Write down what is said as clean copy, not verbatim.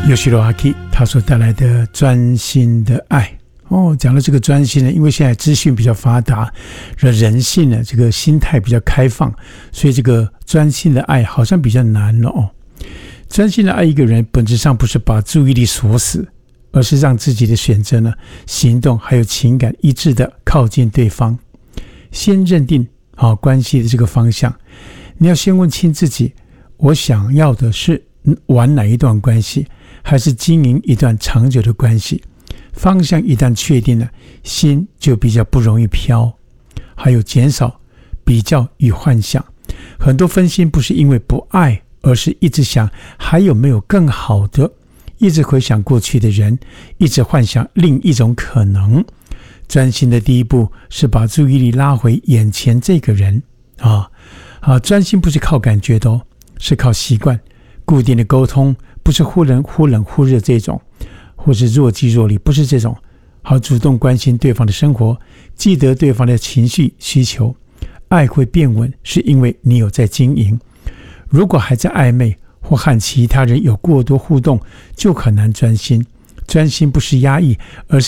Yoshiroaki 他所带来的专心的爱。讲到这个专心呢，因为现在资讯比较发达，人性呢这个心态比较开放，所以这个专心的爱好像比较难了专心的爱一个人，本质上不是把注意力锁死，而是让自己的选择呢、行动还有情感一致的靠近对方。先认定关系的这个方向，你要先问清自己，我想要的是玩哪一段关系，还是经营一段长久的关系？方向一旦确定了，心就比较不容易飘。还有减少比较与幻想，很多分心不是因为不爱，而是一直想还有没有更好的，一直回想过去的人，一直幻想另一种可能。专心的第一步是把注意力拉回眼前这个人专心不是靠感觉的是靠习惯。固定的沟通不是忽冷忽热这种，或是若即若离，不是这种。好，主动关心对方的生活，记得对方的情绪需求。爱会变稳，是因为你有在经营。如果还在暧昧或和其他人有过多互动，就很难专心。专心不是压抑，而是